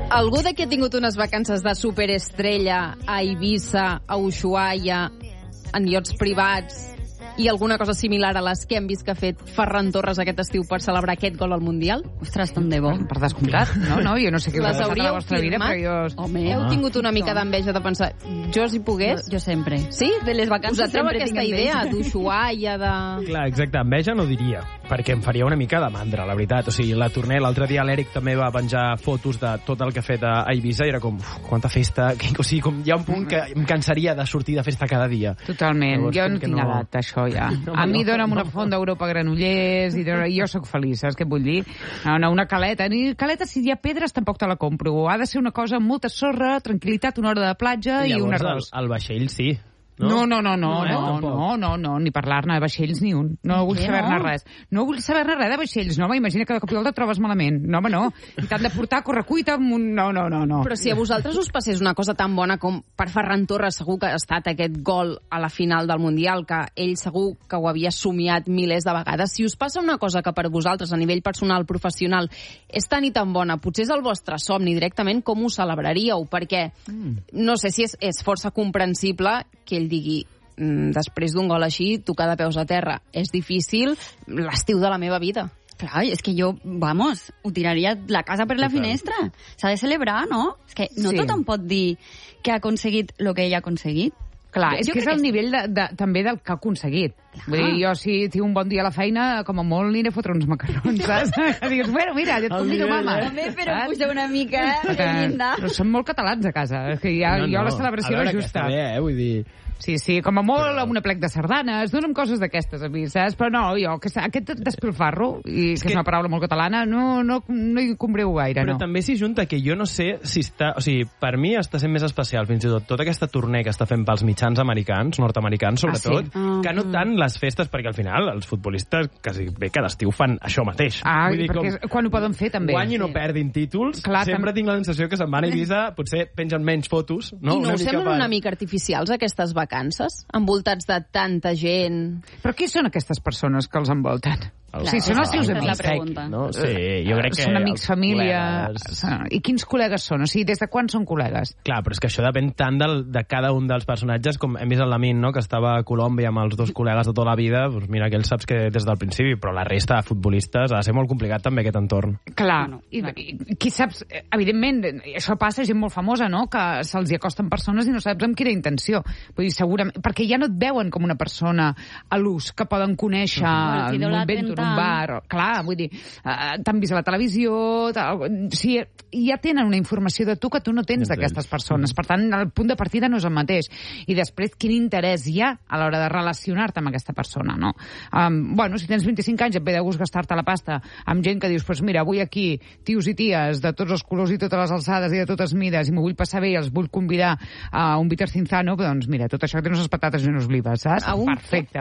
Algú de qui ha tingut unes vacances de superestrella a Eivissa, a Ushuaia, en iots privats i alguna cosa similar a les que hem vist que ha fet Ferran Torres aquest estiu per celebrar aquest gol al Mundial? Ostres, tant de bo. Per descomptat, no? Jo no sé què us ha Les passat a la hauríeu vostra vida, firmat? però jo... Home, Heu tingut una mica d'enveja de pensar, jo si pogués... jo sempre. Sí? De les vacances Us atreu sempre aquesta tinc idea enveja. d'Ushuaia, de... Clar, exacte, enveja no diria, perquè em faria una mica de mandra, la veritat. O sigui, la torner, l'altre dia l'Eric també va penjar fotos de tot el que ha fet a Eivissa i era com, quanta festa, o sigui, com hi ha un punt que em cansaria de sortir de festa cada dia. Totalment. Llavors, Jo com no que tinc no- edat, això, ja. No, A mi no, dona'm una no. font d'Europa a Granollers i jo sóc feliç, saps què et vull dir? No, una caleta. Ni caleta, si hi ha pedres, tampoc te la compro. Ha de ser una cosa amb molta sorra, tranquil·litat, una hora de platja i un arròs. El vaixell sí. No, tampoc. ni parlar-ne de vaixells ni un. No vull Què, saber-ne no? res. No vull saber-ne res de vaixells, no, home, imagina que de cop i volta et trobes malament. No, home, no. I t'han de portar a correcuita amb un... No. Però si a vosaltres us passés una cosa tan bona com per Ferran Torres segur que ha estat aquest gol a la final del Mundial, que ell segur que ho havia somiat milers de vegades, si us passa una cosa que per vosaltres a nivell personal, professional, és tan i tan bona, potser és el vostre somni directament, com ho celebraríeu? Perquè no sé si és força comprensible que ell digui després d'un gol així, tocar de peus a terra és difícil, l'estiu de la meva vida. Clar, és que jo, vamos, ho tiraria la casa per la finestra. S'ha de celebrar, no? És que no Sí. tothom pot dir que ha aconseguit el que ell ha aconseguit. Clar, és Jo que és crec el que nivell també del que ha aconseguit. Vull dir, jo si tinc un bon dia a la feina, com a molt aniré a fotre uns macarrons, saps? Que digues, bueno, mira, jo et convido, mama. Però puja una mica el llindar. Però són molt catalans a casa. És que jo la celebració a veure, era que justa. està bé, vull dir... Sí, com a molt amb una plec de sardanes, dona'm coses d'aquestes a mi, saps? Però no, jo, aquest despilfarro, i que és una paraula molt catalana, no hi compreu gaire, Però no. també s'hi junta que jo no sé si està... O sigui, per mi està sent més especial, fins i tot, tota aquesta torner que està fent pels mitjans americans, nord-americans, sobretot, que no tant les festes, perquè al final els futbolistes quasi bé cada estiu fan això mateix. Ah, Vull dir, perquè quan ho poden fer, també. Guanyin o perdin títols, Clar, sempre tinc la sensació que se'n van a Eivissa, potser pengen menys fotos, no? I no us semblen per- una mica artificials aquestes vacances? Envoltats de tanta gent... Però qui són aquestes persones que els envolten? Els- Sí, són els seus aquesta és la amics. pregunta. No? Sí, jo crec que... Són amics, els família... col·legues- I quins col·legues són? O sigui, des de quan són col·legues? Clar, però és que això depèn tant de cada un dels personatges, com hem vist en Lamin, no?, que estava a Colòmbia amb els dos col·legues de tota la vida, doncs mira, que ell saps que des del principi, però la resta de futbolistes ha de ser molt complicat també aquest entorn. Clar, No, I qui saps... Evidentment, això passa a gent molt famosa, no?, que se'ls hi acosten persones i no saps amb quina intenció. Vull dir, segurament... Perquè ja no et veuen com una persona a l'ús, que poden conèixer Bueno, en un t'idolatren vento en un tant. bar... Clar, vull dir, t'han vist a la televisió... O sigui, ja tenen una informació de tu que tu no tens d'aquestes persones. Per tant, el punt de partida no és el mateix. I després, quin interès hi ha a l'hora de relacionar-te amb aquesta persona, no? Bueno, si tens 25 anys et ve de gust gastar-te la pasta amb gent que dius, pues mira, avui aquí tios i ties de tots els colors i totes les alçades i de totes mides i m'ho vull passar bé i els vull convidar a un Peter Cinzano, doncs mira, tot això que té unes patates i unes olives, saps? A un Perfecte.